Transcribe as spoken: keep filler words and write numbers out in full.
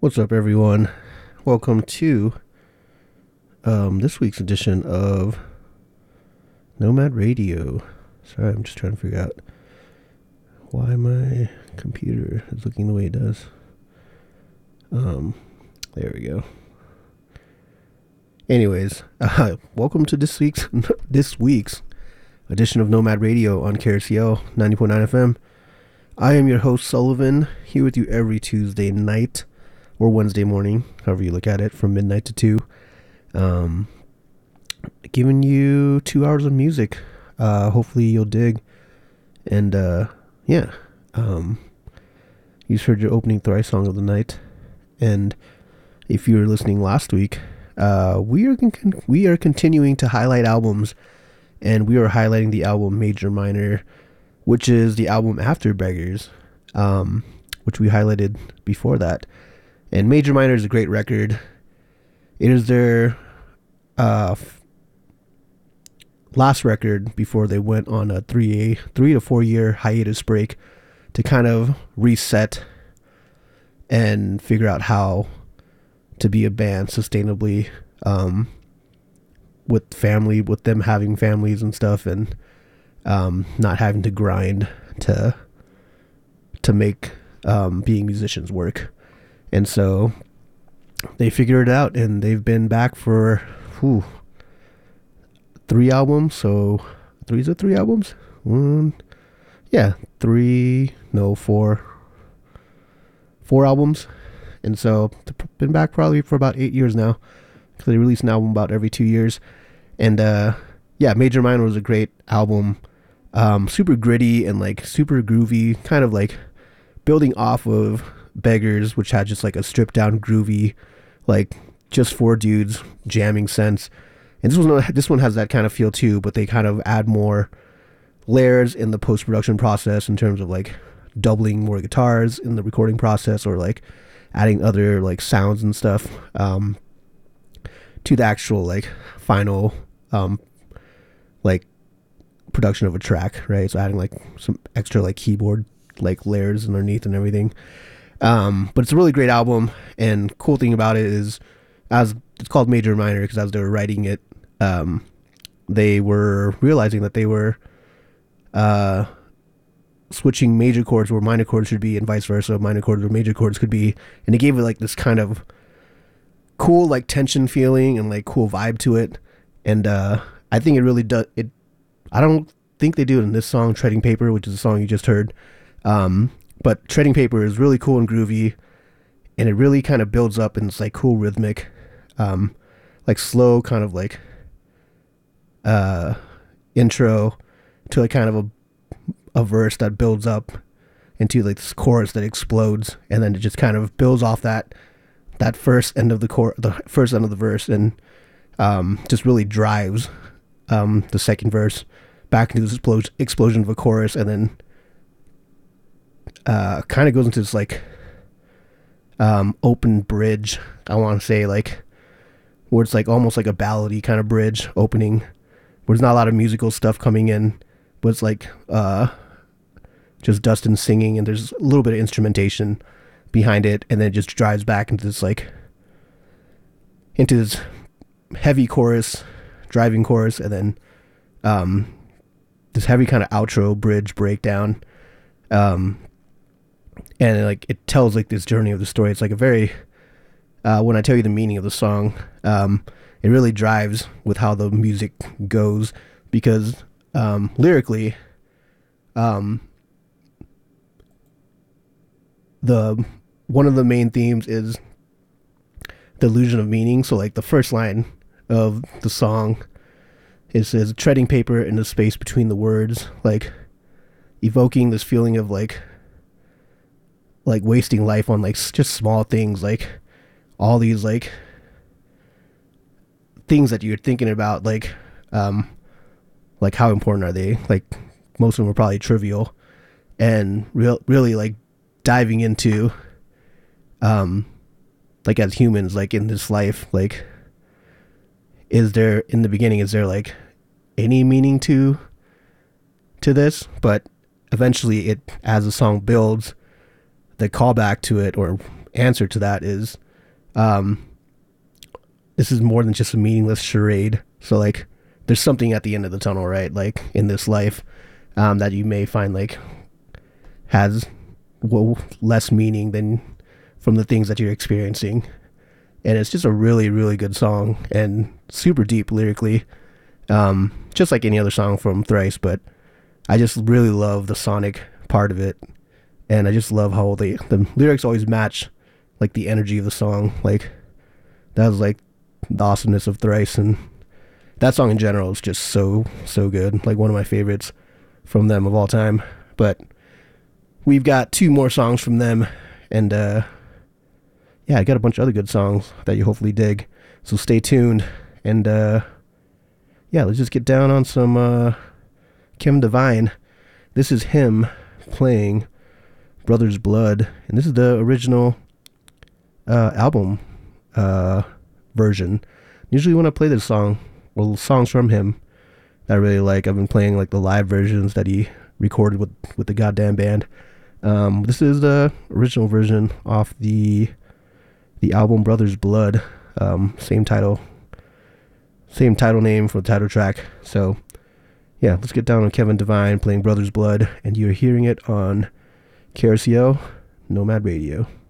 What's up, everyone? Welcome to um, this week's edition of Nomad Radio. Sorry, I'm just trying to figure out why my computer is looking the way it does. Um, there we go. Anyways, uh, welcome to this week's this week's edition of Nomad Radio on K R C L ninety point nine F M. I am your host Sullivan, here with you every Tuesday night. Or Wednesday morning, however you look at it, from midnight to two. Um, giving you two hours of music. Uh, hopefully you'll dig. And, uh, yeah. Um, you just heard your opening thrice song of the night. And if you were listening last week, uh, we are con- we are continuing to highlight albums. And we are highlighting the album Major Minor, which is the album after Beggars, um, which we highlighted before that. And Major Minor is a great record. It is their uh, f- last record before they went on a three, three to four year hiatus break to kind of reset and figure out how to be a band sustainably, um, with family, with them having families and stuff, and um, not having to grind to to make um, being musicians work. And so they figured it out, and they've been back for whew, three albums. So three is it three albums? One, yeah, three, no, four, four albums. And so they've been back probably for about eight years now, because they release an album about every two years. And uh, yeah, Major Minor was a great album, um, super gritty and like super groovy, kind of like building off of Beggars, which had just like a stripped down groovy, like just four dudes jamming sense. And this one this one has that kind of feel too, but they kind of add more layers in the post-production process in terms of like doubling more guitars in the recording process, or like adding other like sounds and stuff um to the actual like final um like production of a track, right? So adding like some extra like keyboard like layers underneath and everything. Um, but it's a really great album, and cool thing about it is, as it's called Major Minor because as they were writing it, um, they were realizing that they were uh, switching major chords where minor chords should be, and vice versa, minor chords where major chords could be, and it gave it like this kind of cool like tension feeling and like cool vibe to it. And uh, I think it really does it. I don't think they do it in this song, Treading Paper, which is the song you just heard. Um, But Treading Paper is really cool and groovy, and it really kind of builds up, and it's like cool rhythmic, um, like slow kind of like uh, intro to like kind of a a verse that builds up into like this chorus that explodes, and then it just kind of builds off that that first end of the chor- the first end of the verse, and um, just really drives um, the second verse back into this explo- explosion of a chorus, and then Uh, kind of goes into this like um, open bridge, I want to say, like where it's like almost like a ballady kind of bridge opening, where there's not a lot of musical stuff coming in, but it's like uh, just Dustin singing, and there's a little bit of instrumentation behind it, and then it just drives back into this like into this heavy chorus, driving chorus, and then um, this heavy kind of outro bridge breakdown. Um, And like it tells like this journey of the story. It's like a very uh, when I tell you the meaning of the song, um, it really drives with how the music goes, because um, lyrically, um, the one of the main themes is the illusion of meaning. So like the first line of the song, it says treading paper in the space between the words, like evoking this feeling of like like wasting life on like just small things, like all these like things that you're thinking about, like um like how important are they, like most of them are probably trivial, and real really like diving into um like as humans, like in this life, like is there in the beginning is there like any meaning to to this? But eventually it, as the song builds, the callback to it, or answer to that is, um, this is more than just a meaningless charade. So like, there's something at the end of the tunnel, right? Like in this life, um, that you may find like has well, less meaning than from the things that you're experiencing. And it's just a really, really good song and super deep lyrically, um, just like any other song from Thrice. But I just really love the sonic part of it, and I just love how the the lyrics always match like the energy of the song. Like that was like the awesomeness of Thrice, and that song in general is just so so good. Like one of my favorites from them of all time. But we've got two more songs from them, and uh, yeah, I got a bunch of other good songs that you hopefully dig. So stay tuned, and uh, yeah, let's just get down on some uh, Kevin Devine. This is him playing Brother's Blood, and this is the original uh, album uh, version. Usually when I play this song, well, songs from him that I really like, I've been playing like the live versions that he recorded with, with the goddamn band. Um, this is the original version off the the album Brother's Blood, um, same title, same title name for the title track. So yeah, let's get down on Kevin Devine playing Brother's Blood, and you're hearing it on K R C O Nomad Radio.